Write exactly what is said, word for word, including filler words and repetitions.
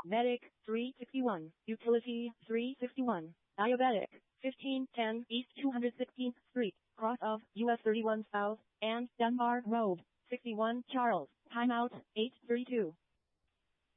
Medic, three sixty-one. Utility, three sixty-one. Diabetic, fifteen ten East two hundred sixteenth Street, cross of U S thirty-one South, and Dunbar Road, sixty-one Charles. Timeout, eight thirty-two.